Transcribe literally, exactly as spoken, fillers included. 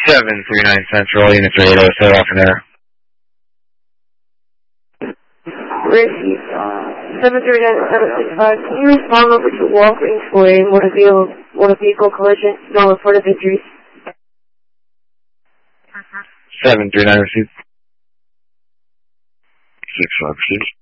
seven three nine Central, Unit three eight zero, set off an air. Receive. seven three nine seven six five, can you respond over to Walgreens for a motor vehicle, motor vehicle collision, no reported injuries? seven three nine received. six five received.